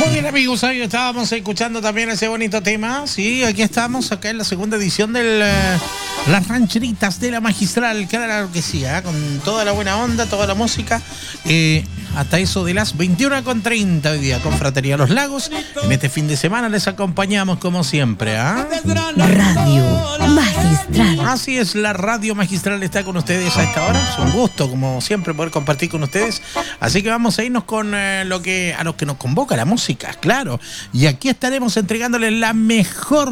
Muy bien, amigos, ahí estábamos escuchando también ese bonito tema. Sí, aquí estamos, acá en la segunda edición de Las Rancheritas de la Magistral. Claro que sí, con toda la buena onda, toda la música. Hasta eso de las 21:30 hoy día, con Fratería Los Lagos. En este fin de semana les acompañamos como siempre. Radio Magistral. Así es, la Radio Magistral está con ustedes a esta hora. Es un gusto, como siempre, poder compartir con ustedes. Así que vamos a irnos con a lo que nos convoca la música, claro. Y aquí estaremos entregándoles la mejor